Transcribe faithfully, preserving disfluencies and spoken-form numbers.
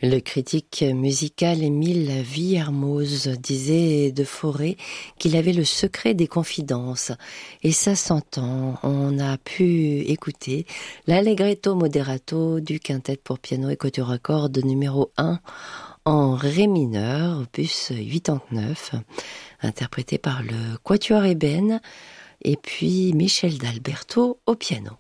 Le critique musical Émile Villermoz disait de Fauré qu'il avait le secret des confidences. Et ça s'entend. On a pu écouter l'Allegretto moderato du quintet pour piano et quatuor à cordes numéro un en ré mineur, opus quatre-vingt-dix-neuf, interprété par le quatuor ébène et puis Michel d'Alberto au piano.